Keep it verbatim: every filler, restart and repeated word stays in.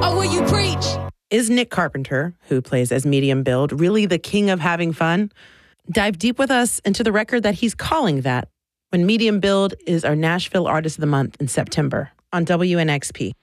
or will you preach? Is Nick Carpenter, who plays as Medium Build, really the king of having fun? Dive deep with us into the record that he's calling that when Medium Build is our Nashville Artist of the Month in September on W N X P.